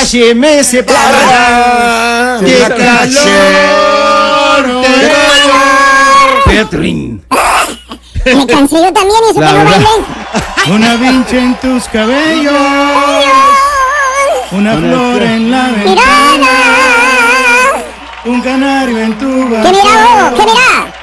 calle me separa de calor. Petrin. Me cansé yo también y eso que no bailé. Una vincha en tus cabellos, una flor en la ventana, un canario en tu boca. ¿Qué mira, ¿Qué mira?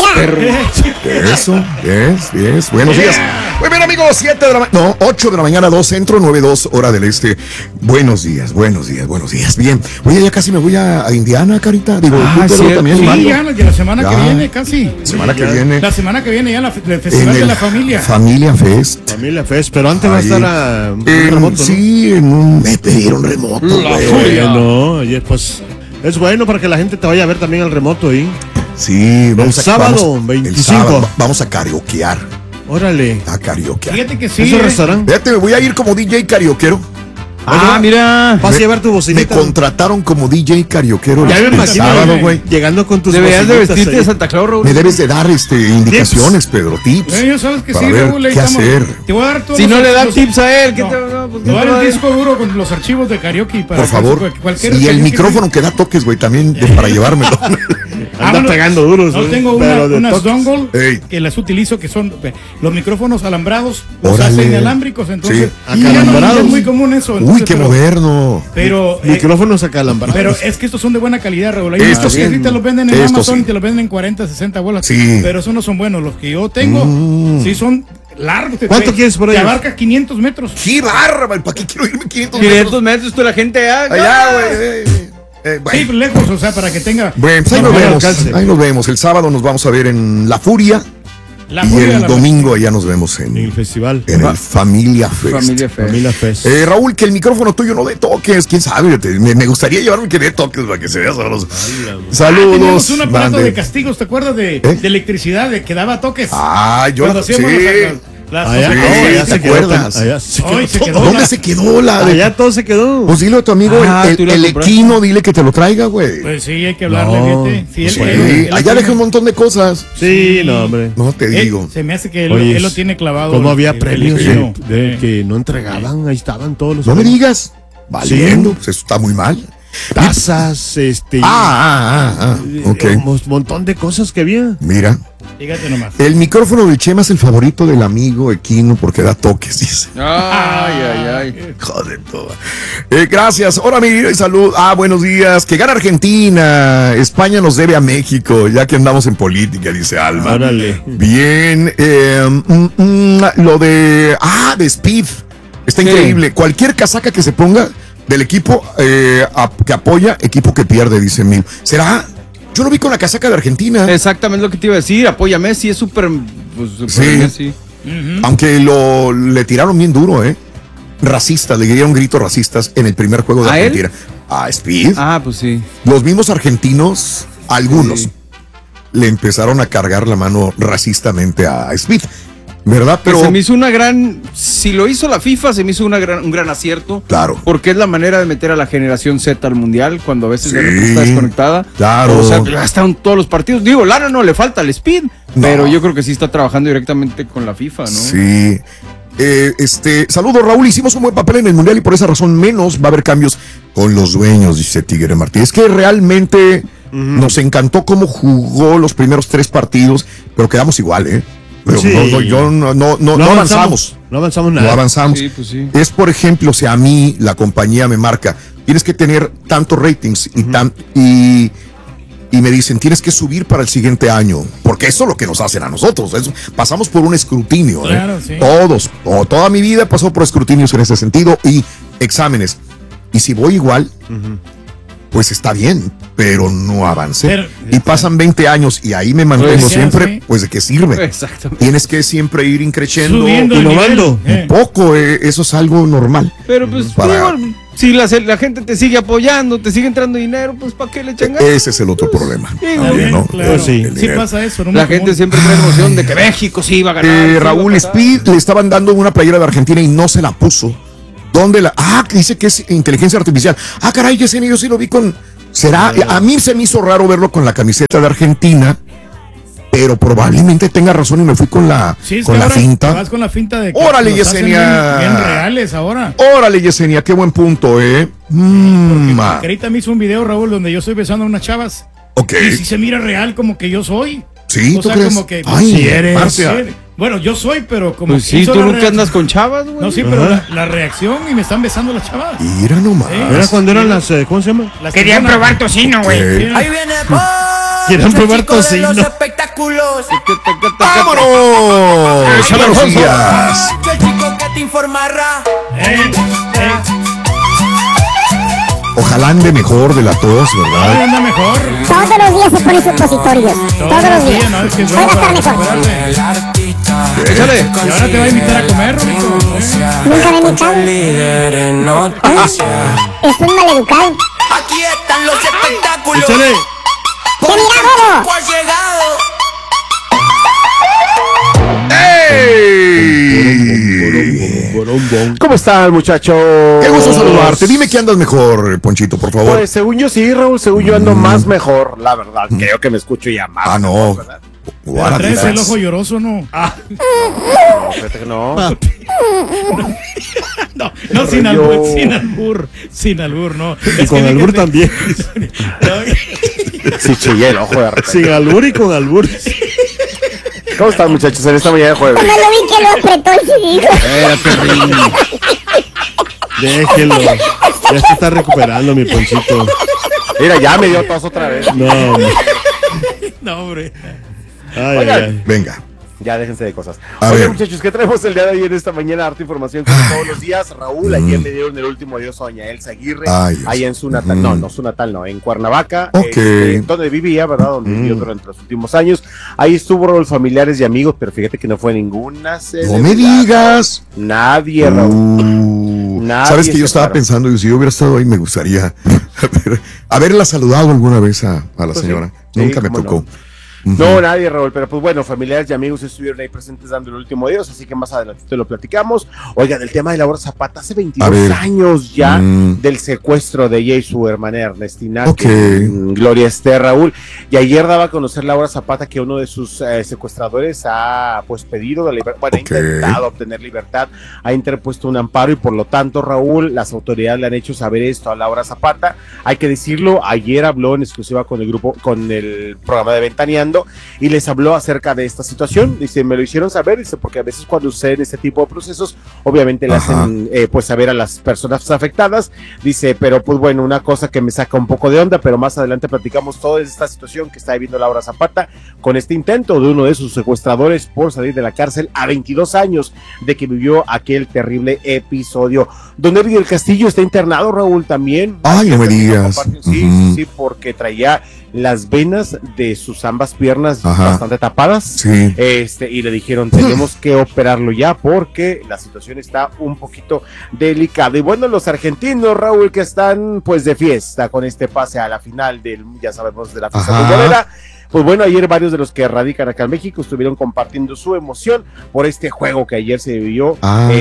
Eso, yes. Buenos días. Muy bien, amigos, 8 de la mañana, 2 centro, 9:02 hora del este. Buenos días. Bien. Oye, ya casi me voy a Indiana, Carita. Digo, sí, también. Sí, ya la semana que viene, casi. La semana que viene ya el Festival de la Familia. Familia Fest, pero antes va a estar un remoto, ¿no? Sí, me pidieron remoto. Bueno, pues es bueno para que la gente te vaya a ver también al remoto ahí. Sí, el sábado 25. El sábado vamos a karaokear. Órale. A karaokear. Fíjate que sí. ¿Es un restaurante? Fíjate, me voy a ir como DJ karaoquero. Mira. Vas a llevar tu bocinita. Me contrataron como DJ karaoquero el sábado, güey. Llegando con tus bocinitas. Deberías de vestirte ahí de Santa Claus, Raúl. Me debes de dar indicaciones, Pedro, tips. Yo sabes que para sí, ver Raúl, qué hacer. Te voy a dar todos si no le dan los tips a él, ¿qué no. te Te voy a dar el disco duro con los archivos de karaoke para por favor. Y el micrófono que da toques, güey, también para llevármelo. Anda pegando duros. Yo tengo unas dongle Ey. que las utilizo, que son los micrófonos alambrados, los Órale. hacen inalámbricos, entonces Sí. ya no Acalambrados. es muy común eso. Uy, qué moderno. Pero Micrófonos acalambrados. pero es que estos son de buena calidad, Raúl. Hay Estos estos que sí. ahorita los venden en Estos Amazon sí. y te los venden en 40, 60 bolas. Sí. Pero esos no son buenos. Los que yo tengo, sí son largos. ¿Cuánto quieres por Te ellos? abarca 500 metros. ¡Qué bárbaro! ¿Para qué quiero irme 500 500 metros, tú la gente Allá, güey. Sí, lejos, o sea, para que tenga. Bueno, pues ahí nos vemos. El sábado nos vamos a ver en La Furia. La Y furia el de domingo allá nos vemos En el festival. en el Familia Fest. Familia Fest. Raúl, que el micrófono tuyo no dé toques, quién sabe, me gustaría llevarme que dé toques para que se vea sabroso. Saludos. Teníamos un aparato mande. de castigos, ¿te acuerdas de electricidad que daba toques? Yo Cuando hacíamos las Allá ¿te acuerdas? Hoy se quedó. ¿Dónde se quedó la de? Allá todo se quedó. Pues dile a tu amigo, tú la el compraste. Equino, dile que te lo traiga, güey. Pues sí, hay que hablarle, No. fíjate. Sí, Sí, él allá tiene- dejé un montón de cosas. Sí, no, hombre. No te digo. Se me hace que Oye, él lo tiene clavado. ¿Cómo había el premios Equino. que no entregaban? Ahí estaban todos los. No me digas. Valiendo, Sí. pues eso está muy mal. Tazas, Ok. Un montón de cosas que había. Mira, Fíjate nomás. el micrófono del Chema es el favorito del amigo Equino porque da toques, dice. Ay. Joder, todo. Gracias. Hola, mi salud. Buenos días. Que gana Argentina. España nos debe a México, ya que andamos en política, dice Alma. Órale. Bien. Lo de Speed. Está increíble. Cualquier casaca que se ponga del equipo que apoya, equipo que pierde, dice Mil. ¿Será? Yo lo vi con la casaca de Argentina. Exactamente lo que te iba a decir. Apoya a Messi, es súper. Pues, Sí. Messi. Aunque le tiraron bien duro, racistas, le dieron gritos racistas en el primer juego de ¿A él? Argentina. A Speed. Pues sí. Los mismos argentinos, algunos, le empezaron a cargar la mano racistamente a Speed, ¿verdad? Pero se me hizo una gran. Si lo hizo la FIFA, se me hizo un gran acierto. Claro. Porque es la manera de meter a la generación Z al mundial cuando a veces Sí. la gente está desconectada. Claro. O sea, ya están todos los partidos. Digo, Lara no le falta el Speed. No. Pero yo creo que sí está trabajando directamente con la FIFA, ¿no? sí. Saludos, Raúl. Hicimos un buen papel en el mundial y por esa razón menos va a haber cambios con los dueños, dice Tigre Martínez. Es que realmente nos encantó cómo jugó los primeros 3 partidos, pero quedamos igual, Pero Sí. no avanzamos. No avanzamos nada. No avanzamos. Sí, pues sí. Es, por ejemplo, si a mí la compañía me marca, tienes que tener tantos ratings y me dicen, tienes que subir para el siguiente año, porque eso es lo que nos hacen a nosotros. Pasamos por un escrutinio. Claro, sí. Toda mi vida pasó por escrutinios en ese sentido y exámenes. Y si voy igual, pues está bien, pero no avancé. Y pasan 20 años y ahí me mantengo Pues, siempre, sí. pues de qué sirve. Exactamente. Tienes que siempre ir increciendo, Subiendo el innovando. nivel, un poco, eso es algo normal. Pero pues, Para- digo, si la gente te sigue apoyando, te sigue entrando dinero, pues ¿para qué le echan ganas? Ese es el otro problema. También, ¿no? claro. Sí. El Sí dinero. pasa eso. No La muy gente común. siempre trae emoción de que México sí iba a ganar. sí iba a Raúl pasar. Speed le estaban dando una playera de Argentina y no se la puso. ¿Dónde la? Dice que es inteligencia artificial. Caray, Yesenia, yo sí lo vi con. ¿Será? A mí se me hizo raro verlo con la camiseta de Argentina pero probablemente tenga razón y me fui con la, Sí, es con que la ahora finta. vas con la finta de que Órale, los hacen Yesenia. bien reales ahora. Órale, Yesenia, qué buen punto, Carita me hizo un video, Raúl, donde yo estoy besando a unas chavas. Ok. Y si se mira real como que yo soy. Sí, O ¿tú sea, crees? como que Ay, si eres. Marcia. Sí. Bueno, yo soy, pero como Pues sí, hizo tú la nunca reacción. andas con chavas, güey. No, sí, pero la reacción y me están besando las chavas. Mira nomás. Sí. Era cuando eran las, ¿cómo se llama? Las Querían personas- probar tocino, güey. Ok. Sí. Ahí viene Quieren ese probar chico de tocino. los espectáculos. ¡Vámonos! ¡Buenos días! El chico que te informará. Ojalá ande mejor de la tos, Ay, ¿verdad? anda mejor. Todos los días se pone supositorios. Todos los días. No, es que es Hoy bueno va a estar para mejor. recuperarte. Échale. Y ahora te va a invitar a comer, Rorito. Nunca me he invitado. Es un maleducado. Aquí están los espectáculos. Échale. ¿Qué mira, bobo? ¿Cuál llegado? ¡Ey! ¿Cómo están, muchachos? Qué gusto saludarte. Dime que andas mejor, Ponchito, por favor. Pues según yo sí, Raúl, según yo ando más mejor, la verdad. Creo que me escucho ya más. Ah, no. mejor, ¿verdad? What a Traes el difference. ojo lloroso, ¿no? No, fíjate que no. No, sin Yo- albur, sin albur. Sin albur, no. Es Con que albur fíjate- también. Sí, chillé el ojo de repente. Sin albur y con albur. ¿Cómo están, muchachos, en esta mañana de jueves? Cuando lo vi que lo apretó y se dijo. Déjelo. Ya se está recuperando mi Ponchito. Mira, ya me dio tos otra vez. No, hombre. No, hombre. Ay, Oigan. ay, Venga. Ya déjense de cosas. A Oye, ver. muchachos, ¿qué traemos el día de hoy en esta mañana? Harta información como todos los días. Raúl, ayer le dieron el último adiós a doña Elsa Aguirre. Ay, Dios. Ahí en su natal, no su natal, no, en Cuernavaca. Ok. Donde vivía, ¿verdad? Donde vivió durante los últimos años. Ahí estuvo los familiares y amigos, pero fíjate que no fue ninguna No celebridad. me digas. Nadie, Raúl. Nadie Sabes que yo se estaba paró. pensando, y si yo hubiera estado ahí, me gustaría haberla saludado alguna vez a la Pues sí. señora. Sí, Nunca me cómo tocó. No, nadie, Raúl, pero pues bueno, familiares y amigos estuvieron ahí presentes dando el último adiós, así que más adelante te lo platicamos. Oigan, el tema de Laura Zapata, hace 22 A ver. años ya Mm. del secuestro de ella y su hermana Ernestina, Ok. Gloria Esther, Raúl, y ayer daba a conocer Laura Zapata que uno de sus secuestradores ha pues pedido de libertad, bueno, Ok. ha intentado obtener libertad, ha interpuesto un amparo y por lo tanto, Raúl, las autoridades le han hecho saber esto a Laura Zapata. Hay que decirlo, ayer habló en exclusiva con el grupo, con el programa de Ventaneando y les habló acerca de esta situación. Dice, me lo hicieron saber, dice, porque a veces cuando suceden este tipo de procesos, obviamente le Ajá. hacen pues saber a las personas afectadas. Dice, pero pues bueno, una cosa que me saca un poco de onda, pero más adelante platicamos toda esta situación que está viviendo Laura Zapata con este intento de uno de sus secuestradores por salir de la cárcel a 22 años de que vivió aquel terrible episodio. Don Edwin del Castillo está internado, Raúl, también. Ay, no me digas. Sí, Ujú. sí, porque traía las venas de sus ambas piernas Ajá. bastante tapadas. Sí. Y le dijeron, tenemos que operarlo ya porque la situación está un poquito delicada. Y bueno, los argentinos, Raúl, que están pues de fiesta con este pase a la final del, ya sabemos, de la fiesta Ajá. futbolera. Pues bueno, ayer varios de los que radican acá en México estuvieron compartiendo su emoción por este juego que ayer se vivió. Ah.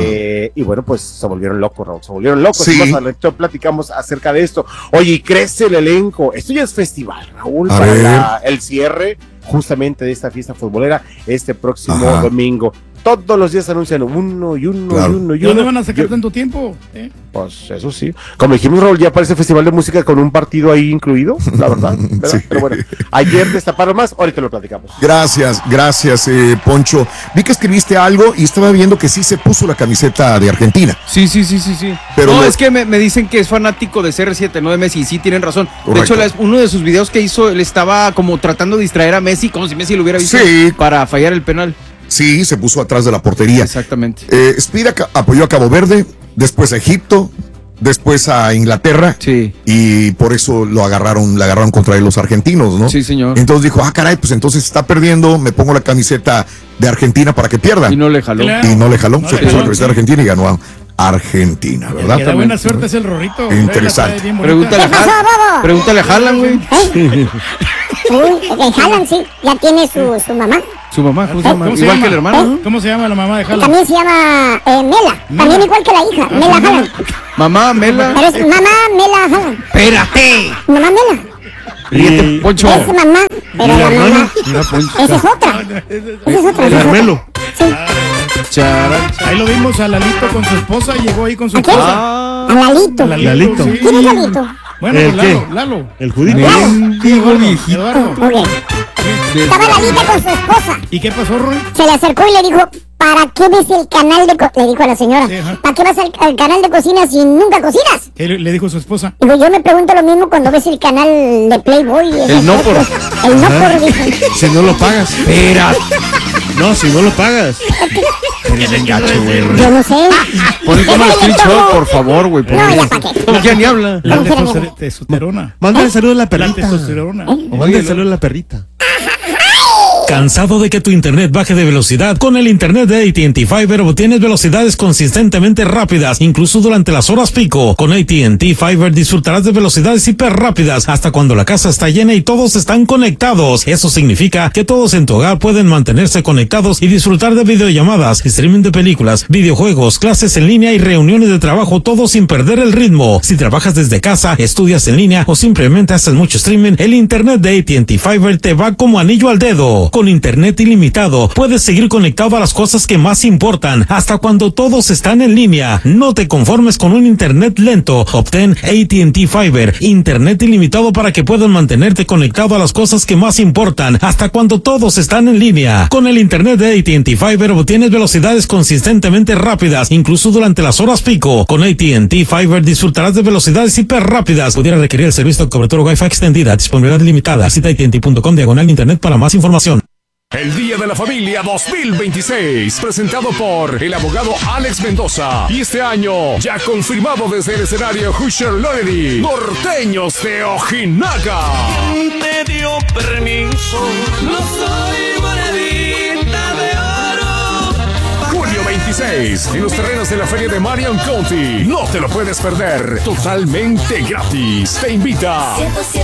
Y bueno, pues se volvieron locos, Raúl, se volvieron locos. Sí. Y más adelante platicamos acerca de esto. Oye, y crece el elenco. Esto ya es festival, Raúl, A para ver. el cierre justamente de esta fiesta futbolera este próximo Ajá. domingo. Todos los días anuncian uno y uno Claro. y uno y ¿Y dónde uno. van a sacar Yo- tanto tiempo? Pues eso sí. Como dijimos, Raúl, ya aparece festival de música con un partido ahí incluido, la verdad. ¿verdad? Sí. Pero bueno, ayer destaparon más, ahorita lo platicamos. Gracias, Poncho. Vi que escribiste algo y estaba viendo que sí se puso la camiseta de Argentina. Sí. Pero no, no- es que me dicen que es fanático de CR7, no de Messi, y sí tienen razón. Correcto. De hecho, uno de sus videos que hizo, él estaba como tratando de distraer a Messi, como si Messi lo hubiera visto Sí. para fallar el penal. Sí, se puso atrás de la portería. Exactamente. Speed apoyó a Cabo Verde, después a Egipto, después a Inglaterra. Sí. Y por eso le agarraron contra él los argentinos, ¿no? Sí, señor. Entonces dijo, caray, pues entonces está perdiendo, me pongo la camiseta de Argentina para que pierda. Y no le jaló. Claro. Y no le jaló, No se le puso jaló, la camiseta de sí. Argentina y ganó a Argentina, ¿verdad? Que da buena suerte es el Rorrito. Interesante. Bien bonita. Pregúntale a ¿Qué pasó, Haaland. bobo? Pregúntale a Haaland, güey. Uy, de Haaland, sí. Ya tiene su mamá. Su mamá, ¿cómo se llama? ¿Cómo se Igual llama? que el hermano, ¿no? ¿Cómo se llama la mamá de Haaland? También se llama Mela. También igual que la hija. Mela Haaland. Mamá, Mela. Pero es mamá Mela Haaland. ¡Espérate! Mamá Mela. Ríete, Poncho. Es su mamá, pero la mamá. Mira, Poncho. Esa es otra. Esa es otra. El Carmelo. Sí. Charan. Ahí lo vimos a Lalito con su esposa, llegó ahí con su ¿A quién? esposa. A Lalito. Lalito. sí. ¿Quién es Lalito? Bueno, ¿El pues qué? Lalo. El judito. Mendigo viejito. Eduardo. Muy bien. Estaba Lalita con su esposa. ¿Y qué pasó, Roy? Se le acercó y le dijo, ¿para qué ves el canal de le dijo a la señora, Sí, ajá. ¿para qué vas al canal de cocina si nunca cocinas? ¿Qué le dijo su esposa? Digo, yo me pregunto lo mismo cuando ves el canal de Playboy. El no por. El no por, dijo. Si no lo pagas. Espera. No, si no lo pagas. Eres engacho, güey. Yo no sé. Pon como el screenshot, por favor, güey. No, ya para qué. Ya ni habla. La ¿Cómo quieren? testosterona. Mándale saludos a la La perrita. testosterona. Mándale saludos a la perrita. ¿Cansado de que tu internet baje de velocidad? Con el internet de AT&T Fiber obtienes velocidades consistentemente rápidas, incluso durante las horas pico. Con AT&T Fiber disfrutarás de velocidades hiper rápidas hasta cuando la casa está llena y todos están conectados. Eso significa que todos en tu hogar pueden mantenerse conectados y disfrutar de videollamadas, streaming de películas, videojuegos, clases en línea y reuniones de trabajo, todo sin perder el ritmo. Si trabajas desde casa, estudias en línea o simplemente haces mucho streaming, el internet de AT&T Fiber te va como anillo al dedo. Con internet ilimitado, puedes seguir conectado a las cosas que más importan, hasta cuando todos están en línea. No te conformes con un internet lento. Obtén AT&T Fiber, internet ilimitado para que puedas mantenerte conectado a las cosas que más importan, hasta cuando todos están en línea. Con el internet de AT&T Fiber obtienes velocidades consistentemente rápidas, incluso durante las horas pico. Con AT&T Fiber disfrutarás de velocidades hiper rápidas. Pudiera requerir el servicio de cobertura Wi-Fi extendida, disponibilidad limitada. Visita AT&T.com/internet para más información. El Día de la Familia 2026, presentado por el abogado Alex Mendoza. Y este año, ya confirmado desde el escenario Hoosier Lonery, Norteños de Ojinaga. Te dio permiso, no soy monedita de oro. Julio 26, en los terrenos de la Feria de Marion County. No te lo puedes perder, totalmente gratis. Te invita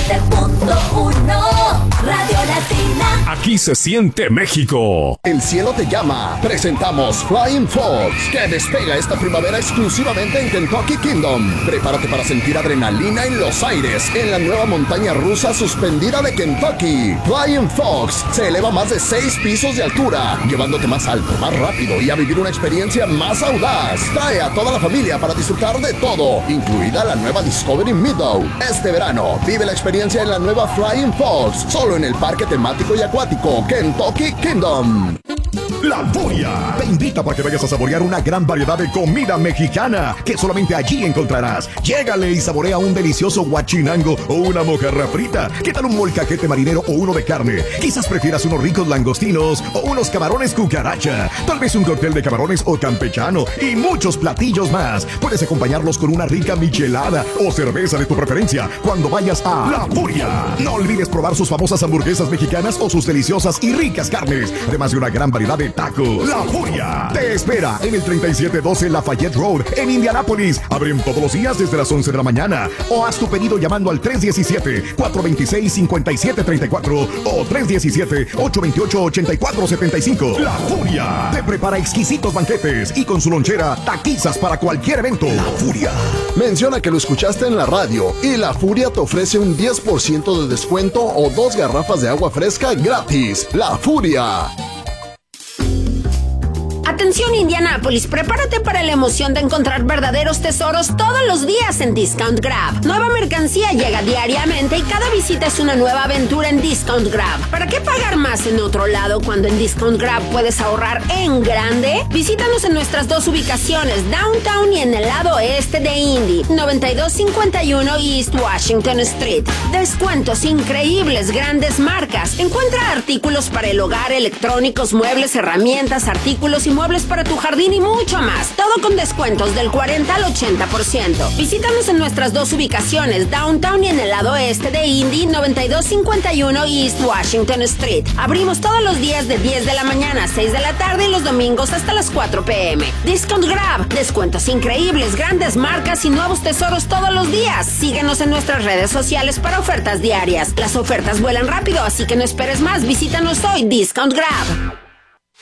107.1 Radio Latina. Aquí se siente México. El cielo te llama. Presentamos Flying Fox, que despega esta primavera exclusivamente en Kentucky Kingdom. Prepárate para sentir adrenalina en los aires en la nueva montaña rusa suspendida de Kentucky. Flying Fox se eleva más de 6 pisos de altura, llevándote más alto, más rápido y a vivir una experiencia más audaz. Trae a toda la familia para disfrutar de todo, incluida la nueva Discovery Meadow. Este verano, vive la experiencia en la nueva Flying Fox, solo en el parque temático y acuático Kentucky Kingdom. La Furia te invita para que vayas a saborear una gran variedad de comida mexicana que solamente allí encontrarás. Llégale y saborea un delicioso guachinango o una mojarra frita. ¿Qué tal un molcajete marinero o uno de carne? Quizás prefieras unos ricos langostinos o unos camarones cucaracha. Tal vez un cóctel de camarones o campechano y muchos platillos más. Puedes acompañarlos con una rica michelada o cerveza de tu preferencia cuando vayas a La Furia. No olvides probar sus famosas hamburguesas mexicanas o sus deliciosas y ricas carnes, además de una gran variedad de tacos. La Furia te espera en el 3712 Lafayette Road en Indianápolis. Abren todos los días desde las 11 de la mañana. O haz tu pedido llamando al 317-426-5734 o 317-828-8475. La Furia te prepara exquisitos banquetes y con su lonchera taquizas para cualquier evento. La Furia. Menciona que lo escuchaste en la radio y La Furia te ofrece un 10% de descuento o 2 garrafas de agua fresca gratis. La Furia. Atención Indianápolis, prepárate para la emoción de encontrar verdaderos tesoros todos los días en Discount Grab. Nueva mercancía llega diariamente y cada visita es una nueva aventura en Discount Grab. ¿Para qué pagar más en otro lado cuando en Discount Grab puedes ahorrar en grande? Visítanos en nuestras 2 ubicaciones, Downtown y en el lado oeste de Indy, 9251 East Washington Street. Descuentos increíbles, grandes marcas. Encuentra artículos para el hogar, electrónicos, muebles, herramientas, artículos y muebles para tu jardín y mucho más. Todo con descuentos del 40 al 80%. Visítanos en nuestras 2 ubicaciones, Downtown y en el lado este de Indy, 9251 East Washington Street. Abrimos todos los días de 10 de la mañana a 6 de la tarde y los domingos hasta las 4 p.m. Discount Grab, descuentos increíbles, grandes marcas y nuevos tesoros todos los días. Síguenos en nuestras redes sociales para ofertas diarias. Las ofertas vuelan rápido, así que no esperes más. Visítanos hoy, Discount Grab.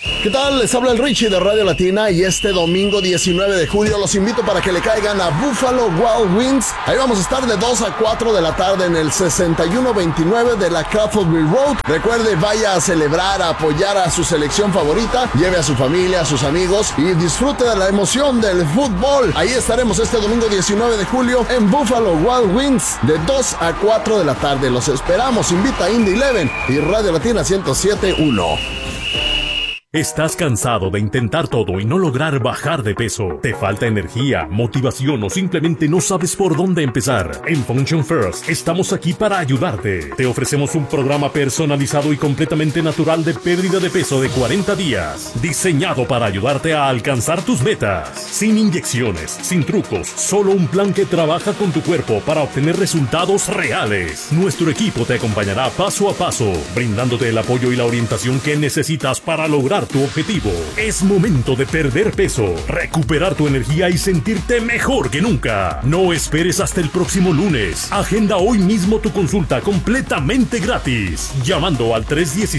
¿Qué tal? Les habla el Richie de Radio Latina y este domingo 19 de julio los invito para que le caigan a Buffalo Wild Wings. Ahí vamos a estar de 2 a 4 de la tarde en el 6129 de la Crawfordville Road. Recuerde, vaya a celebrar, a apoyar a su selección favorita, lleve a su familia, a sus amigos y disfrute de la emoción del fútbol. Ahí estaremos este domingo 19 de julio en Buffalo Wild Wings de 2 a 4 de la tarde. Los esperamos. Invita a Indy 11 y Radio Latina 107.1. ¿Estás cansado de intentar todo y no lograr bajar de peso? ¿Te falta energía, motivación o simplemente no sabes por dónde empezar? En Function First estamos aquí para ayudarte. Te ofrecemos un programa personalizado y completamente natural de pérdida de peso de 40 días, diseñado para ayudarte a alcanzar tus metas. Sin inyecciones, sin trucos, solo un plan que trabaja con tu cuerpo para obtener resultados reales. Nuestro equipo te acompañará paso a paso, brindándote el apoyo y la orientación que necesitas para lograr tu objetivo. Es momento de perder peso, recuperar tu energía y sentirte mejor que nunca. No esperes hasta el próximo lunes. Agenda hoy mismo tu consulta completamente gratis, llamando al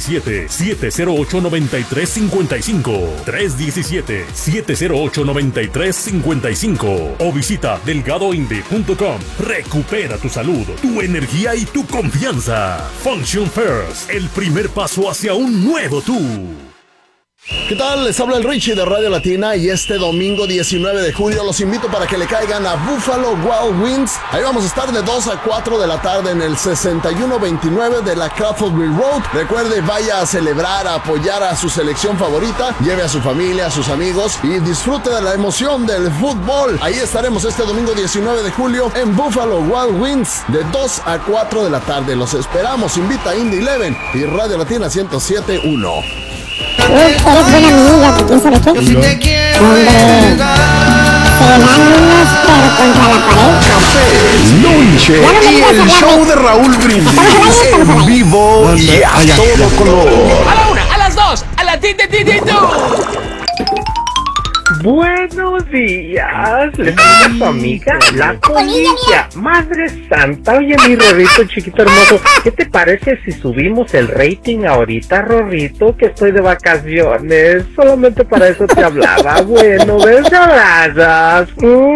317-708-9355, 317-708-9355 o visita delgadoindy.com. Recupera tu salud, tu energía y tu confianza. Function First, el primer paso hacia un nuevo tú. ¿Qué tal? Les habla el Richie de Radio Latina y este domingo 19 de julio los invito para que le caigan a Buffalo Wild Wings. Ahí vamos a estar de 2 a 4 de la tarde en el 6129 de la Crawfordville Road. Recuerde, vaya a celebrar, a apoyar a su selección favorita, lleve a su familia, a sus amigos y disfrute de la emoción del fútbol. Ahí estaremos este domingo 19 de julio en Buffalo Wild Wings de 2 a 4 de la tarde. Los esperamos. Invita a Indy 11 y Radio Latina 107.1. Eres buena amiga, ¿quién sabe qué? Si te quiero Hombre, se dan unos pero contra la pared. Lonche Ya no me y digas el hablar, show güey. de Raúl Brindis Estamos al aire, estamos al en aire. vivo y a todo color. A la 1, a las 2, a la ti. Buenos días, les habla su amiga La Polilla. Madre santa, oye mi Rorrito chiquito hermoso, ¿qué te parece si subimos el rating ahorita, Rorrito? Que estoy de vacaciones, solamente para eso te hablaba. Bueno, ves, abrazas.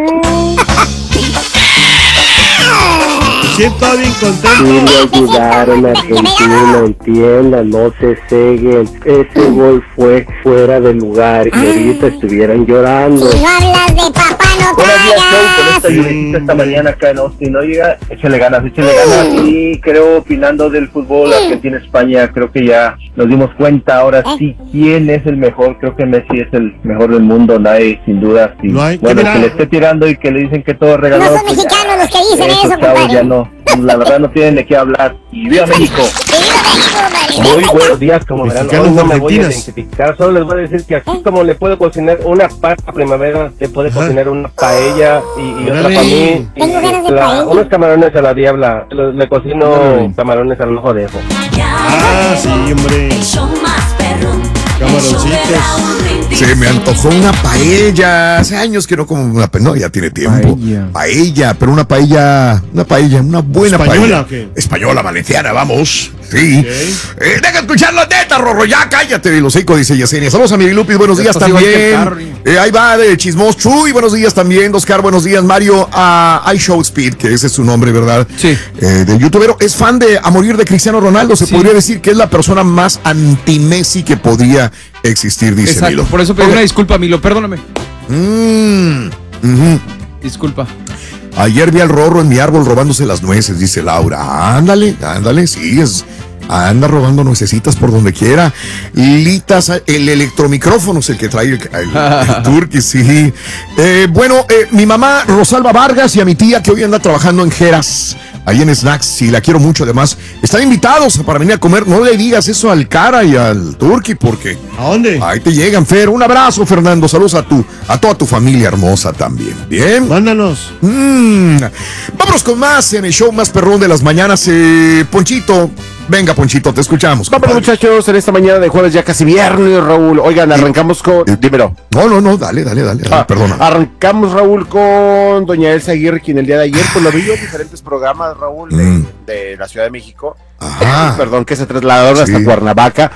Siento bien contento. Sí, le ayudaron a Argentina, entiendan, no se ceguen. Ese gol fue fuera de lugar y ahorita estuvieran llorando. Si no hablas de papá, no Buenos días, Joe, con cagas. esta lluviecita esta mañana acá en Austin. Oiga, échale ganas. Y creo, opinando del fútbol Argentina-España, creo que ya nos dimos cuenta ahora sí quién es el mejor. Creo que Messi es el mejor del mundo, nadie, sin duda. Y, No hay que bueno, mirar. que le esté tirando y que le dicen que todo es regalado. No son pues ya, mexicanos los que dicen eso, chavos compadre. ya no, la verdad no tienen de qué hablar. Y viva México. Muy buenos días, como verán, Mexicanos hoy no me voy a argentinas. identificar, solo les voy a decir que así como le puedo cocinar una pasta primavera, le puede cocinar una paella y otra Órale. para mí, Tengo ganas de paella. unos camarones a la diabla, le cocino Órale. camarones al ojo de ojo. Ah, sí, hombre. El show más perrón. Camaroncitos. El show de Raúl Brindis. Se me antojó una paella. Hace años que no como una paella. No, ya tiene tiempo. Paella, pero una paella, una buena ¿Española paella. o qué? Española, valenciana, vamos. Sí. Deja escuchar la neta, Rorro. Ya cállate, el hocico, dice Yesenia. Saludos a Miguel Lupis, buenos días Estás igual que el también. Carri. Ahí va de Chismos Chuy, buenos días también. Oscar, buenos días. Mario, I Show Speed, que ese es su nombre, ¿verdad? Sí. Del youtubero. Es fan de a morir de Cristiano Ronaldo. Se Sí. podría decir que es la persona más anti-Messi que podría existir, dice Exacto, Milo. por eso pedí una disculpa, Milo, perdóname. Ujú. Disculpa. Ayer vi al Rorro en mi árbol robándose las nueces, dice Laura. Ándale, sí, anda robando nuecesitas por donde quiera. Litas, el electromicrófono es el que trae el Turqui, sí. Mi mamá Rosalba Vargas y a mi tía que hoy anda trabajando en Jeras, ahí en Snacks, y la quiero mucho además. Están invitados para venir a comer. No le digas eso al Cara y al Turqui porque... ¿A dónde? Ahí te llegan, Fer. Un abrazo, Fernando. Saludos a toda tu familia hermosa también. Bien. Mándanos. Vámonos con más en el show más perrón de las mañanas. Ponchito, venga, Ponchito, te escuchamos. Vamos, compadre. muchachos, en esta mañana de jueves, ya casi viernes, Raúl. Oigan, arrancamos con... Dímelo. No, dale, perdona. Arrancamos, Raúl, con doña Elsa Aguirre, quien el día de ayer, pues lo vio en diferentes programas, Raúl, de la Ciudad de México. Ajá. Perdón, que se trasladaron hasta Cuernavaca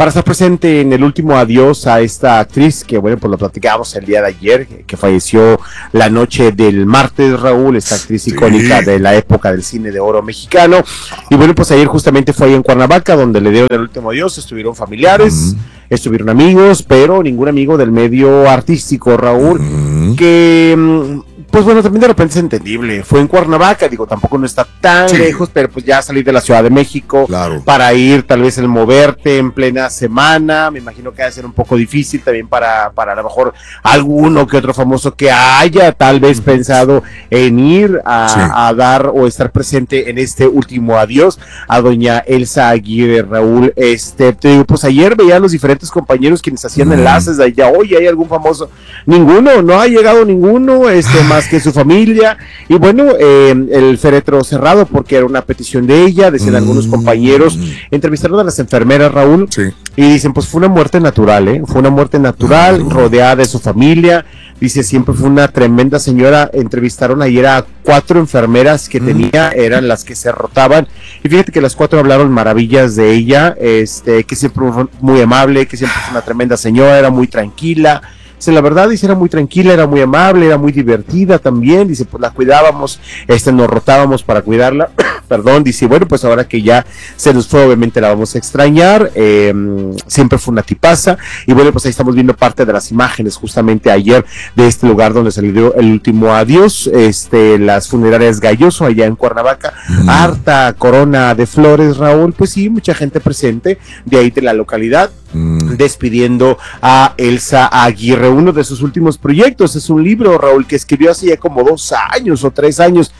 para estar presente en el último adiós a esta actriz que, bueno, pues lo platicábamos el día de ayer, que falleció la noche del martes, Raúl, esta actriz icónica de la época del cine de oro mexicano. Y bueno, pues ayer justamente fue ahí en Cuernavaca donde le dieron el último adiós, estuvieron familiares, estuvieron amigos, pero ningún amigo del medio artístico, Raúl, que... pues bueno, también de repente es entendible. Fue en Cuernavaca, digo, tampoco no está tan lejos, pero pues ya salir de la Ciudad de México para ir, tal vez el moverte en plena semana, me imagino que va a ser un poco difícil también para a lo mejor alguno que otro famoso que haya tal vez pensado en ir a dar o estar presente en este último adiós a doña Elsa Aguirre, Raúl. Te digo, pues ayer veía a los diferentes compañeros quienes hacían enlaces de allá, oye, ¿hay algún famoso? Ninguno, no ha llegado ninguno, más que su familia, y bueno, el féretro cerrado porque era una petición de ella, decían algunos compañeros, entrevistaron a las enfermeras, Raúl, y dicen, pues fue una muerte natural, fue una muerte natural, rodeada de su familia, dice, siempre fue una tremenda señora. Entrevistaron ayer a 4 enfermeras que tenía, eran las que se rotaban, y fíjate que las 4 hablaron maravillas de ella, que siempre fue muy amable, que siempre fue una tremenda señora, era muy tranquila. La verdad, dice, era muy tranquila, era muy amable, era muy divertida también, dice, pues la cuidábamos, nos rotábamos para cuidarla, perdón, dice, bueno, pues ahora que ya se nos fue, obviamente la vamos a extrañar, siempre fue una tipaza, y bueno, pues ahí estamos viendo parte de las imágenes justamente ayer de este lugar donde se le dio el último adiós, las funerarias Galloso, allá en Cuernavaca, harta corona de flores, Raúl, pues sí, mucha gente presente de ahí de la localidad, despidiendo a Elsa Aguirre. Uno de sus últimos proyectos es un libro, Raúl, que escribió hace ya como 2 años o 3 años,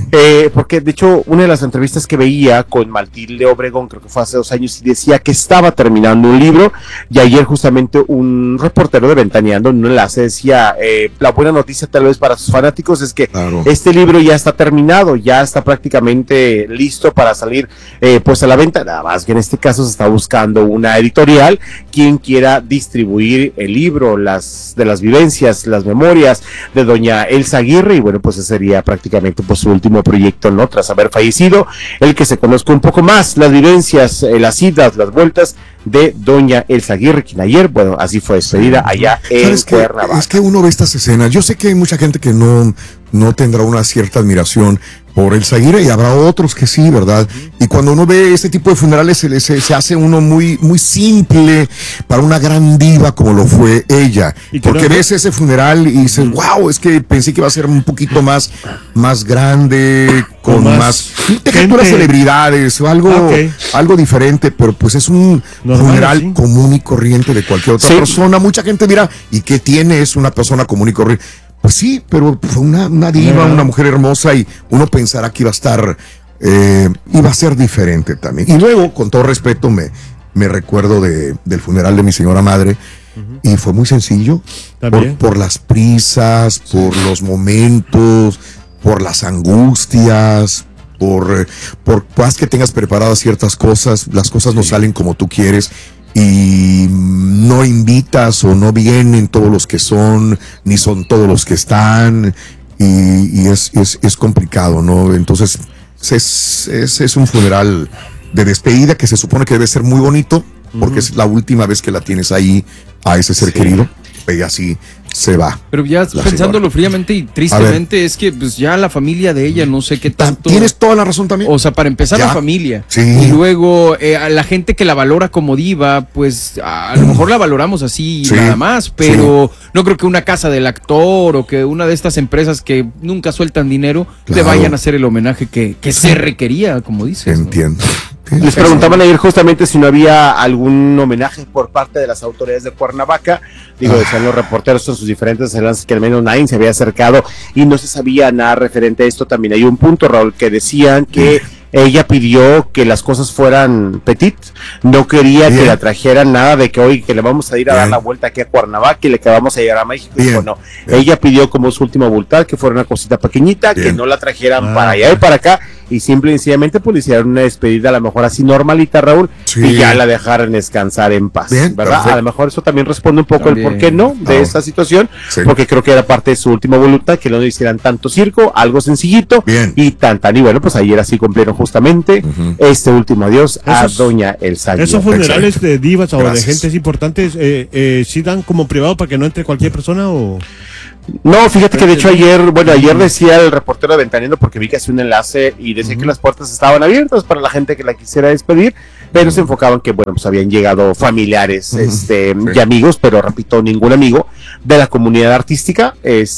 porque de hecho una de las entrevistas que veía con Matilde Obregón, creo que fue hace 2 años, y decía que estaba terminando un libro, y ayer justamente un reportero de Ventaneando en un enlace decía, la buena noticia tal vez para sus fanáticos es que este libro ya está terminado, ya está prácticamente listo para salir pues a la venta, nada más que en este caso se está buscando una editorial quien quiera distribuir el libro, de las vivencias, las memorias de doña Elsa Aguirre, y bueno, pues ese sería prácticamente pues su último proyecto, ¿no? Tras haber fallecido, el que se conozca un poco más las vivencias, las idas, las vueltas de doña Elsa Aguirre, quien ayer, bueno, así fue despedida allá en Cuernavaca. Es que uno ve estas escenas, yo sé que hay mucha gente que no tendrá una cierta admiración por Elsa Aguirre, y habrá otros que sí, ¿verdad? Y cuando uno ve este tipo de funerales se hace uno muy, muy simple para una gran diva como lo fue ella, porque ves ese funeral y dices, wow, es que pensé que iba a ser un poquito más grande, con más puras celebridades o algo diferente, pero pues es un funeral común y corriente de cualquier otra persona. Mucha gente dirá, ¿y qué tiene? Es una persona común y corriente. Pues sí, pero fue una diva, una mujer hermosa, y uno pensará que iba a ser diferente también. Y luego, con todo respeto, me recuerdo del funeral de mi señora madre, y fue muy sencillo, por las prisas, por los momentos, por las angustias, por más que tengas preparadas ciertas cosas, las cosas no salen como tú quieres, y no invitas o no vienen todos los que son, ni son todos los que están, y es complicado, ¿no? Entonces es un funeral de despedida que se supone que debe ser muy bonito, porque es la última vez que la tienes ahí a ese ser querido, y así se va. Pero ya pensándolo fríamente y tristemente, es que pues ya la familia de ella, no sé qué tanto. Tienes toda la razón también. O sea, para empezar, la familia. Y luego a la gente que la valora como diva, pues a lo mejor la valoramos así nada más, pero no creo que una casa del actor o que una de estas empresas que nunca sueltan dinero le vayan a hacer el homenaje que se requería, como dices. Entiendo. Les preguntaban ayer justamente si no había algún homenaje por parte de las autoridades de Cuernavaca. Digo, decían los reporteros en sus diferentes enlaces que al menos nadie se había acercado y no se sabía nada referente a esto. También hay un punto, Raúl, que decían que ella pidió que las cosas fueran petit, no quería que la trajeran nada de que hoy que le vamos a ir a dar la vuelta aquí a Cuernavaca y que vamos a llegar a México. Y dijo, no, ella pidió como su última voluntad que fuera una cosita pequeñita, que no la trajeran para allá y para acá, y simple y sencillamente pues le hicieron una despedida a lo mejor así normalita, Raúl, y ya la dejaron descansar en paz, bien, ¿verdad? Perfecto. A lo mejor eso también responde un poco el por qué no de esta situación, porque creo que era parte de su última voluntad que no hicieran tanto circo, algo sencillito, y tan y bueno, pues ayer así cumplieron justamente este último adiós a doña Elsa Aguirre. ¿Esos funerales de divas o de gentes importantes sí dan como privado para que no entre cualquier persona o...? No, fíjate que de hecho ayer decía el reportero de Ventaneando, porque vi que hacía un enlace y decía que las puertas estaban abiertas para la gente que la quisiera despedir, pero se enfocaban que, bueno, pues habían llegado familiares, y amigos, pero repito, ningún amigo de la comunidad artística,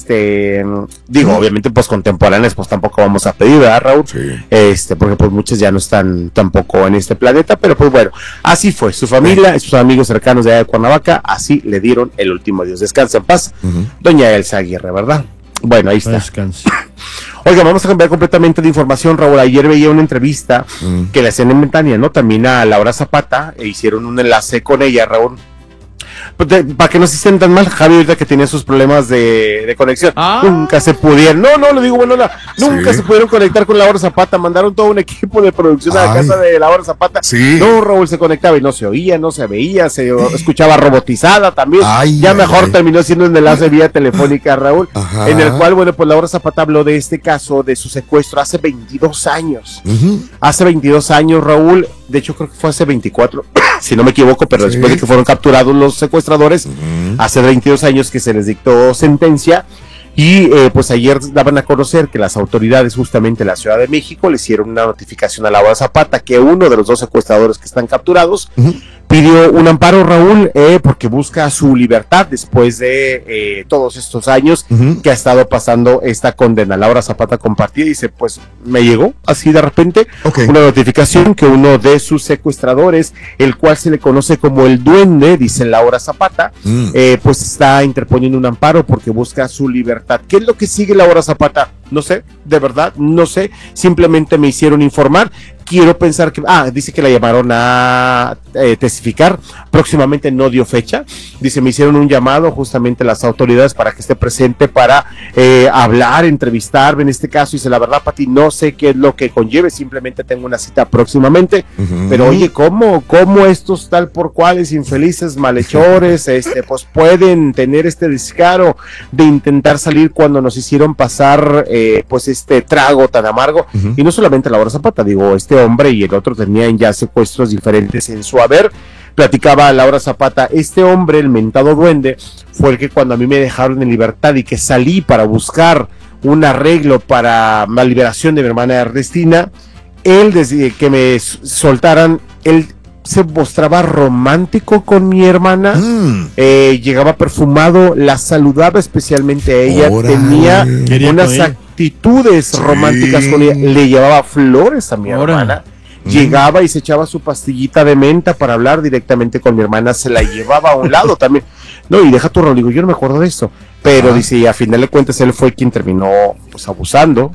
digo, obviamente, pues contemporáneos, pues tampoco vamos a pedir, ¿verdad, Raúl? Porque pues muchos ya no están tampoco en este planeta, pero pues bueno, así fue, su familia, sus amigos cercanos de allá de Cuernavaca, así le dieron el último adiós. Descansa en paz, doña Elsa Aguirre, ¿verdad? Bueno, ahí está. Descansa. Oiga, vamos a cambiar completamente de información, Raúl. Ayer veía una entrevista que le hacían en Ventania, ¿no? También a Laura Zapata, e hicieron un enlace con ella, Raúl. Para que no se sientan mal, Javi, ahorita que tenía sus problemas de conexión, nunca se pudieron, no, lo digo, bueno, nunca se pudieron conectar con Laura Zapata, mandaron todo un equipo de producción a la casa de Laura Zapata, no, Raúl, se conectaba y no se oía, no se veía, se escuchaba robotizada también, mejor terminó siendo un enlace vía telefónica, Raúl, en el cual, bueno, pues Laura Zapata habló de este caso, de su secuestro hace 22 años, hace 22 años, Raúl, de hecho creo que fue hace 24, si no me equivoco, pero después de que fueron capturados los secuestradores, hace 22 años que se les dictó sentencia, y pues ayer daban a conocer que las autoridades justamente en la Ciudad de México le hicieron una notificación a Laura Zapata que uno de los dos secuestradores que están capturados pidió un amparo, Raúl, porque busca su libertad después de todos estos años que ha estado pasando esta condena. Laura Zapata compartía y dice, pues me llegó así de repente una notificación que uno de sus secuestradores, el cual se le conoce como el Duende, dice Laura Zapata, pues está interponiendo un amparo porque busca su libertad. ¿Qué es lo que sigue Laura Zapata? No sé, de verdad, no sé, simplemente me hicieron informar. Quiero pensar que, dice que la llamaron a testificar, próximamente no dio fecha, dice, me hicieron un llamado justamente las autoridades para que esté presente para hablar, entrevistarme en este caso, dice, la verdad, Pati, no sé qué es lo que conlleve, simplemente tengo una cita próximamente, pero oye, ¿cómo estos tal por cuales infelices malhechores, pues pueden tener este descaro de intentar salir cuando nos hicieron pasar, pues este trago tan amargo, y no solamente Laura Zapata, digo, este hombre y el otro tenían ya secuestros diferentes en su haber. Platicaba Laura Zapata, este hombre, el mentado Duende, fue el que cuando a mí me dejaron en libertad y que salí para buscar un arreglo para la liberación de mi hermana Ernestina, él desde que me soltaran, él se mostraba romántico con mi hermana, llegaba perfumado, la saludaba especialmente a ella, tenía unas actitudes románticas con ella, le llevaba flores a mi hermana, llegaba y se echaba su pastillita de menta para hablar directamente con mi hermana, se la llevaba a un lado también, no, y deja tu rol, digo, yo no me acuerdo de esto, pero dice, a final de cuentas él fue quien terminó pues abusando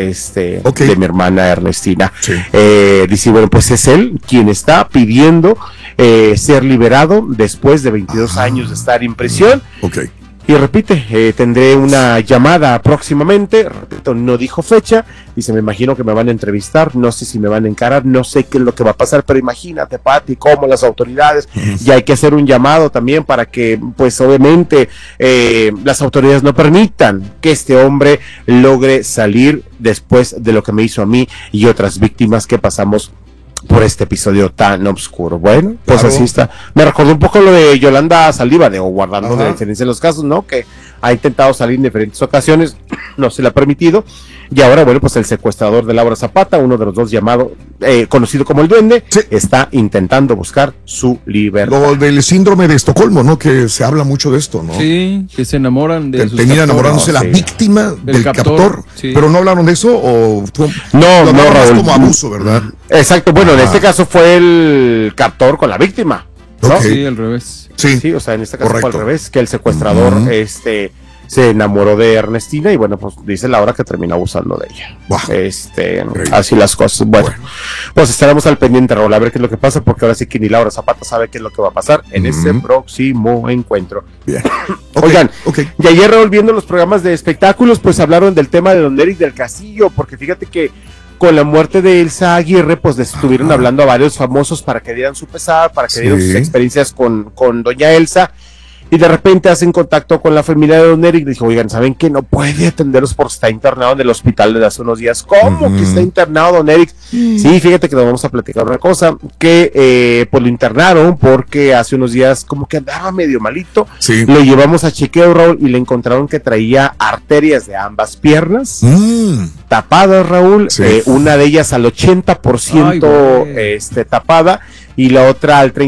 de mi hermana Ernestina. Dice, bueno, pues es él quien está pidiendo ser liberado después de 22 años de estar en prisión. Y repite, tendré una llamada próximamente, repito, no dijo fecha, dice, me imagino que me van a entrevistar, no sé si me van a encarar, no sé qué es lo que va a pasar, pero imagínate, Pati, cómo las autoridades, y hay que hacer un llamado también para que, pues obviamente, las autoridades no permitan que este hombre logre salir después de lo que me hizo a mí y otras víctimas que pasamos por este episodio tan oscuro. Bueno, pues así está. Me recordó un poco lo de Yolanda Saldívar, guardando la diferencia en los casos, ¿no? Que ha intentado salir en diferentes ocasiones, no se le ha permitido, y ahora, bueno, pues el secuestrador de Laura Zapata, uno de los dos llamado, conocido como el Duende, está intentando buscar su libertad. Lo del síndrome de Estocolmo, ¿no? Que se habla mucho de esto, ¿no? Sí, que se enamoran de sus termina enamorándose la víctima del captor, pero no hablaron de eso, o no, Raúl, como abuso, ¿verdad? Exacto, bueno, en este caso fue el captor con la víctima, ¿no? Sí, al revés. Sí, o sea, en este caso fue al revés, que el secuestrador se enamoró de Ernestina y bueno, pues dice Laura que terminó abusando de ella. Así las cosas. Bueno, pues estaremos al pendiente, Raúl, a ver qué es lo que pasa, porque ahora sí que ni Laura Zapata sabe qué es lo que va a pasar en ese próximo encuentro. Bien. Oigan, y ayer, Raúl, viendo los programas de espectáculos, pues hablaron del tema de Don Eric del Castillo, porque fíjate que con la muerte de Elsa Aguirre, pues le estuvieron hablando a varios famosos para que dieran su pesar, para que dieran sus experiencias con doña Elsa. Y de repente hacen contacto con la familia de don Eric. Dijo, oigan, ¿saben qué? No puede atenderlos porque está internado en el hospital desde hace unos días. ¿Cómo que está internado don Eric? Sí, fíjate que nos vamos a platicar una cosa, que pues lo internaron porque hace unos días como que andaba medio malito. Lo llevamos a chequeo, Raúl, y le encontraron que traía arterias de ambas piernas tapadas, Raúl. Una de ellas al 80% tapada y la otra al 30%.